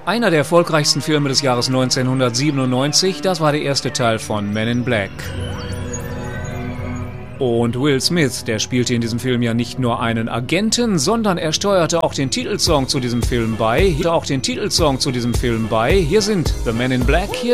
Einer der erfolgreichsten Filme des Jahres 1997, das war der erste Teil von Men in Black. Und Will Smith, der spielte in diesem Film ja nicht nur einen Agenten, sondern er steuerte auch den Titelsong zu diesem Film bei. Hier sind The Men in Black. Hier